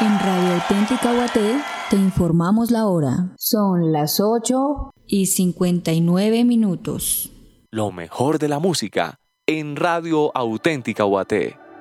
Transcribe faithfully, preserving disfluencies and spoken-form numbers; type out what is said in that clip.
En Radio Auténtica Guaté te informamos la hora. Son las ocho y cincuenta y nueve minutos. Lo mejor de la música en Radio Auténtica Guaté.